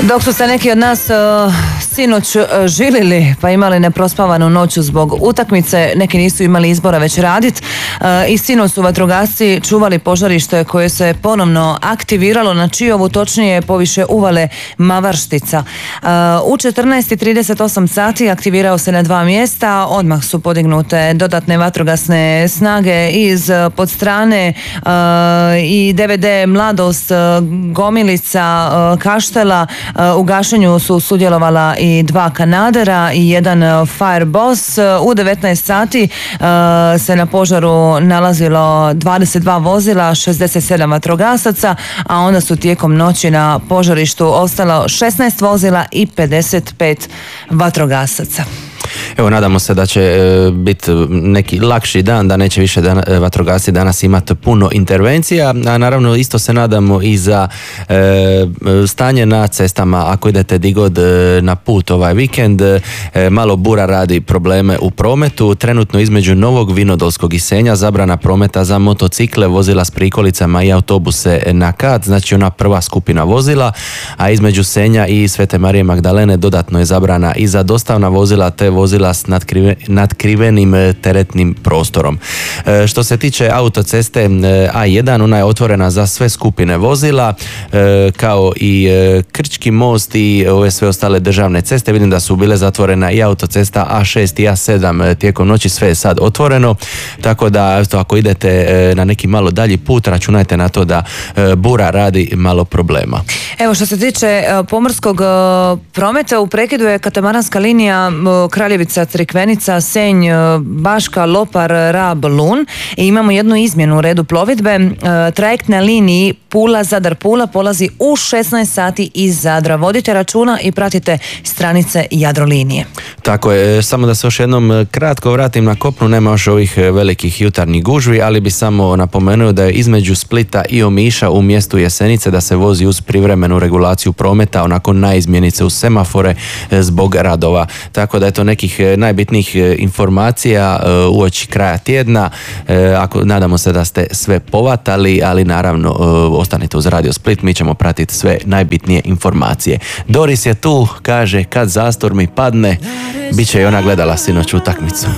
Dok su se neki od nas sinoć žilili pa imali neprospavanu noću zbog utakmice, neki nisu imali izbora već radit i sinoć su vatrogasci čuvali požarište koje se ponovno aktiviralo na Čiovu, točnije poviše uvale Mavarštica. U 14:38 sati aktivirao se na 2 mjesta, odmah su podignute dodatne vatrogasne snage iz Podstrane i DVD Mladost, Gomilica, Kaštela. U gašenju su sudjelovala i 2 kanadera i 1 Fireboss. U 19 sati se na požaru nalazilo 22 vozila, 67 vatrogasaca, a onda su tijekom noći na požarištu ostalo 16 vozila i 55 vatrogasaca. Evo, nadamo se da će biti neki lakši dan, da neće više vatrogasci danas imati puno intervencija, a naravno isto se nadamo i za stanje na cestama. Ako idete di god na put ovaj vikend, malo bura radi probleme u prometu. Trenutno između Novog Vinodolskog i Senja zabrana prometa za motocikle, vozila s prikolicama i autobuse na kat, znači ona prva skupina vozila, a između Senja i Svete Marije Magdalene dodatno je zabrana i za dostavna vozila te vozila s nadkrivenim teretnim prostorom. Što se tiče autoceste A1, ona je otvorena za sve skupine vozila, kao i Krčki most i ove sve ostale državne ceste. Vidim da su bile zatvorena i autocesta A6 i A7 tijekom noći, sve je sad otvoreno, tako da ako idete na neki malo dalji put, računajte na to da bura radi malo problema. Evo, što se tiče pomorskog prometa, u prekidu je katamaranska linija Kraljevica, Crikvenica, Senj, Baška, Lopar, Rab, Lun i imamo jednu izmjenu u redu plovidbe. Trajekt na liniji Pula-Zadar-Pula polazi u 16 sati iz Zadra. Vodite računa i pratite stranice Jadrolinije. Tako je, samo da se još jednom kratko vratim na kopnu, nema još ovih velikih jutarnjih gužvi, ali bi samo napomenuo da je između Splita i Omiša u mjestu Jesenice da se vozi uz privremenu regulaciju prometa, onako naizmjenice u semafore zbog radova. Tako da je to nekih najbitnijih informacija uoči kraja tjedna. Nadamo se da ste sve povatali, ali naravno ostanite uz Radio Split, mi ćemo pratiti sve najbitnije informacije. Doris je tu, kaže kad zastormi padne, bit će i ona gledala sinoć utakmicu.